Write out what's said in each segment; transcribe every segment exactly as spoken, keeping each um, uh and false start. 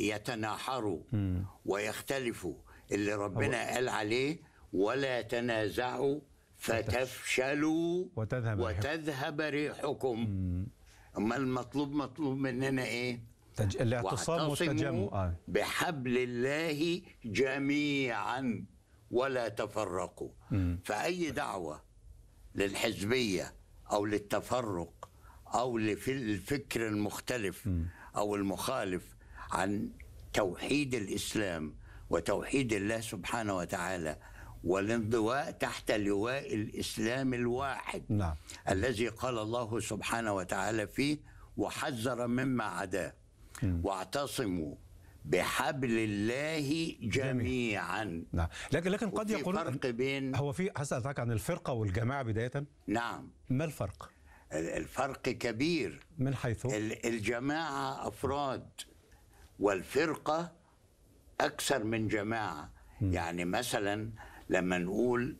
يتناحروا ويختلفوا، اللي ربنا قال عليه ولا تنازعوا فتفشلوا وتذهب, وتذهب ريحكم. أما المطلوب مطلوب مننا إيه؟ تج... الاعتصام والتجمع. آه. بحبل الله جميعا ولا تفرقوا. مم. فأي دعوة للحزبية أو للتفرق أو للفكر المختلف مم. أو المخالف عن توحيد الإسلام وتوحيد الله سبحانه وتعالى والانضواء تحت لواء الإسلام الواحد، نعم. الذي قال الله سبحانه وتعالى فيه وحذر مما عداه واعتصموا بحبل الله جميعا. نعم. لكن لكن قد يقول فرق بين هو في هسألتك عن الفرقة والجماعة بداية. نعم. ما الفرق؟ الفرق كبير. من حيث الجماعة أفراد والفرقة أكثر من جماعة. م. يعني مثلا لما نقول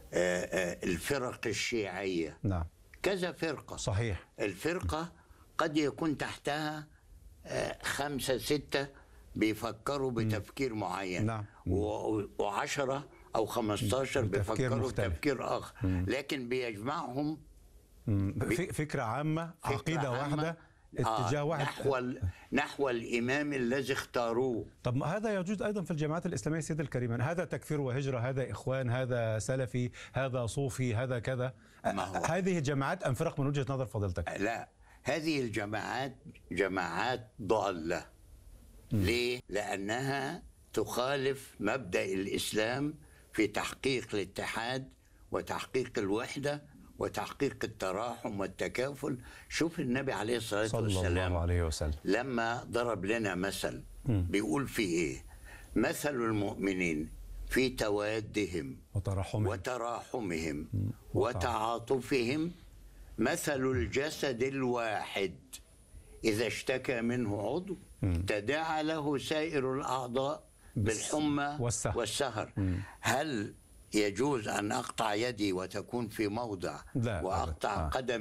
الفرق الشيعية، نعم. كذا فرقة. صحيح. الفرقة قد يكون تحتها خمسة ستة بيفكروا بتفكير معين، نعم. وعشرة أو خمستاشر بيفكروا بتفكير آخر، مم. لكن بيجمعهم فكرة عامة، عقيدة واحدة، اتجاه آه واحد نحو, نحو الإمام الذي اختاروه. طب هذا يجوز أيضا في الجماعات الإسلامية سيد الكريم، هذا تكفير وهجرة، هذا إخوان، هذا سلفي، هذا صوفي، هذا كذا. هذه جماعات أم فرق من وجهة نظر فضيلتك؟ لا، هذه الجماعات جماعات ضالة. ليه؟ لأنها تخالف مبدأ الإسلام في تحقيق الاتحاد وتحقيق الوحدة وتحقيق التراحم والتكافل. شوف النبي عليه الصلاة صلى والسلام الله عليه وسلم لما ضرب لنا مثل بيقول فيه إيه؟ مثل المؤمنين في توادهم وتراحمهم, وتراحمهم وتعاطفهم مثل الجسد الواحد إذا اشتكى منه عضو تداعى له سائر الأعضاء بالحمى والسهر, والسهر. هل يجوز أن أقطع يدي وتكون في موضع وأقطع آه. قدم